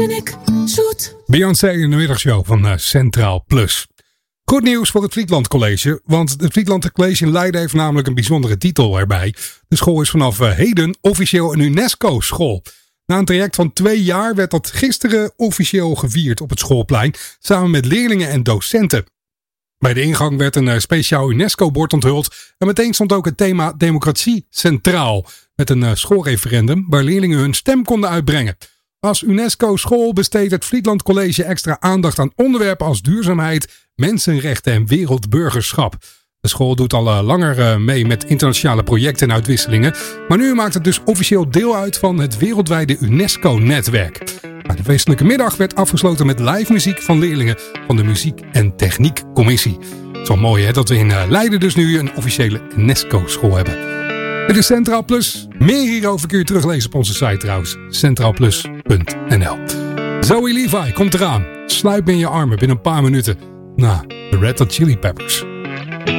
en ik zoet. Beyoncé in de middagshow van Centraal Plus. Goed nieuws voor het Vlietland College, want het Vlietland College in Leiden heeft namelijk een bijzondere titel erbij. De school is vanaf heden officieel een UNESCO-school. Na een traject van 2 jaar werd dat gisteren officieel gevierd op het schoolplein, samen met leerlingen en docenten. Bij de ingang werd een speciaal UNESCO-bord onthuld en meteen stond ook het thema democratie centraal, met een schoolreferendum waar leerlingen hun stem konden uitbrengen. Als UNESCO-school besteedt het Vlietland College extra aandacht aan onderwerpen als duurzaamheid, mensenrechten en wereldburgerschap. De school doet al langer mee met internationale projecten en uitwisselingen, maar nu maakt het dus officieel deel uit van het wereldwijde UNESCO-netwerk. De feestelijke middag werd afgesloten met live muziek van leerlingen van de Muziek- en Techniekcommissie. Het is wel mooi hè, dat we in Leiden dus nu een officiële UNESCO-school hebben. Dit is Centraal Plus. Meer hierover kun je teruglezen op onze site trouwens. centraalplus.nl. Zoe Levi komt eraan. Sluip in je armen binnen een paar minuten. Na de Red Hot Chili Peppers.